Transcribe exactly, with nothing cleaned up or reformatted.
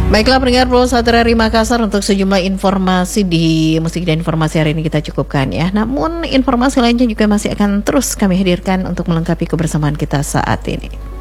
Baiklah pendengar Pulau Satu R R I Makassar, untuk sejumlah informasi di musik dan informasi hari ini kita cukupkan ya. Namun informasi lainnya juga masih akan terus kami hadirkan untuk melengkapi kebersamaan kita saat ini.